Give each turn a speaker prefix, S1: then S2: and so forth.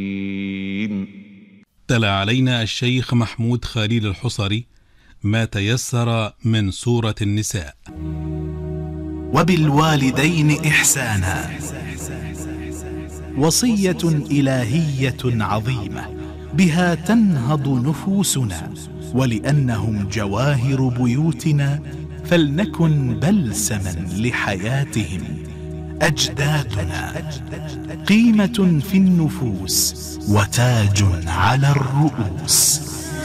S1: تلا علينا الشيخ محمود خليل الحصري ما تيسر من سورة النساء.
S2: وبالوالدين إحسانا وصية إلهية عظيمة بها تنهض نفوسنا، ولأنهم جواهر بيوتنا فلنكن بلسما لحياتهم. أجدادنا قيمة في النفوس وتاج على الرؤوس.